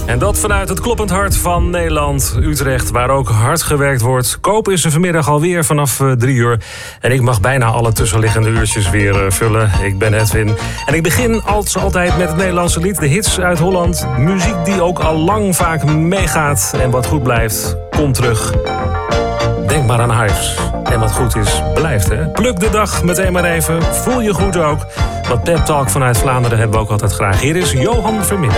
En dat vanuit het kloppend hart van Nederland, Utrecht, waar ook hard gewerkt wordt. Koop is er vanmiddag alweer vanaf 3 uur. En ik mag bijna alle tussenliggende uurtjes weer vullen. Ik ben Edwin. En ik begin als altijd met het Nederlandse lied. De hits uit Holland. Muziek die ook al lang vaak meegaat. En wat goed blijft, komt terug. Denk maar aan Hives. En wat goed is, blijft, hè. Pluk de dag meteen maar even. Voel je goed ook. Want pep talk vanuit Vlaanderen hebben we ook altijd graag. Hier is Johan Vermeer.